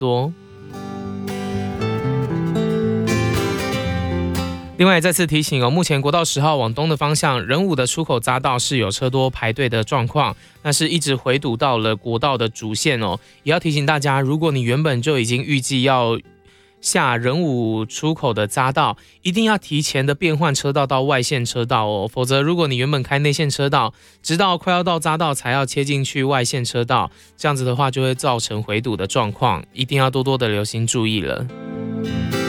多。另外再次提醒目前国道10号往东的方向仁武的出口匝道是有车多排队的状况，那是一直回堵到了国道的主线也要提醒大家，如果你原本就已经预计要下仁武出口的匝道，一定要提前的变换车道到外线车道否则如果你原本开内线车道，直到快要到匝道才要切进去外线车道，这样子的话就会造成回堵的状况，一定要多多的留心注意了。